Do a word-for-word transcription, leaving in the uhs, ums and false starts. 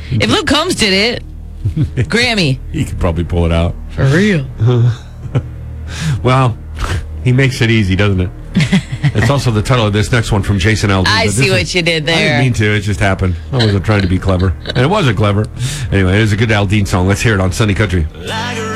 If Luke Combs did it, Grammy. He could probably pull it out. For real. Well, he makes it easy, doesn't it? It's also the title of this next one from Jason Aldean. I see what is, you did there. I didn't mean to. It just happened. I wasn't trying to be clever. And it wasn't clever. Anyway, it is a good Aldean song. Let's hear it on Sunny Country. Like